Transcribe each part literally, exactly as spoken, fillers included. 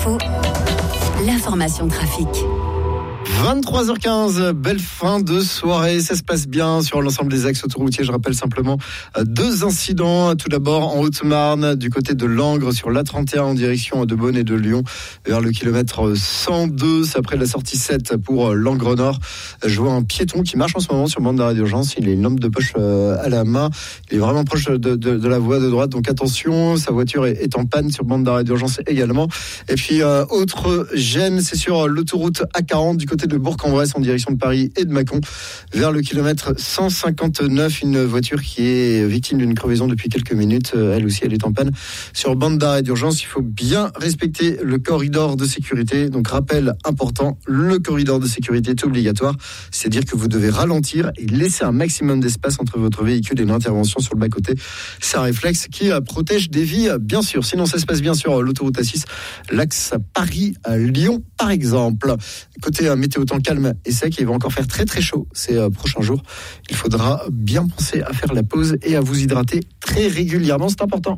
Info, l'information trafic. vingt-trois heures quinze, belle fin de soirée, ça se passe bien sur l'ensemble des axes autoroutiers. Je rappelle simplement deux incidents. Tout d'abord en Haute-Marne, du côté de Langres, sur l'A trente et un en direction de Beaune et de Lyon, vers le kilomètre cent deux. C'est après la sortie sept pour Langres Nord. Je vois un piéton qui marche en ce moment sur bande d'arrêt d'urgence. Il a une lampe de poche à la main. Il est vraiment proche de, de, de la voie de droite, donc attention, sa voiture est, est en panne sur bande d'arrêt d'urgence également. Et puis euh, autre gêne, c'est sur l'autoroute A quarante du côté de Bourg-en-Bresse en direction de Paris et de Mâcon, vers le kilomètre cent cinquante-neuf. Une voiture qui est victime d'une crevaison depuis quelques minutes. Elle aussi, elle est en panne sur bande d'arrêt d'urgence. Il faut bien respecter le corridor de sécurité. Donc rappel important, le corridor de sécurité est obligatoire. C'est-à-dire que vous devez ralentir et laisser un maximum d'espace entre votre véhicule et l'intervention sur le bas-côté. C'est un réflexe qui protège des vies, bien sûr. Sinon, ça se passe bien sur l'autoroute A six, l'axe Paris-Lyon, par exemple. Côté météo, temps calme et sec, il va encore faire très très chaud ces euh, prochains jours. Il faudra bien penser à faire la pause et à vous hydrater très régulièrement, c'est important.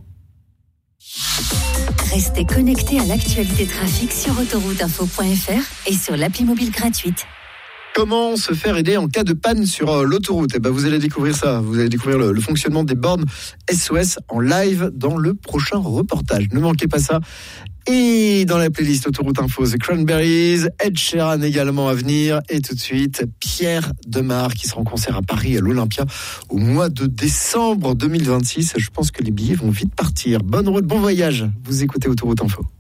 Restez connectés à l'actualité trafic sur autoroute info point f r et sur l'appli mobile gratuite. Comment se faire aider en cas de panne sur euh, l'autoroute ? Eh ben, vous allez découvrir ça. Vous allez découvrir le, le fonctionnement des bornes S O S en live dans le prochain reportage. Ne manquez pas ça. Et dans la playlist Autoroute Info, The Cranberries, Ed Sheeran également à venir. Et tout de suite, Pierre Demar qui sera en concert à Paris à l'Olympia au mois de décembre deux mille vingt-six. Je pense que les billets vont vite partir. Bonne route, bon voyage. Vous écoutez Autoroute Info.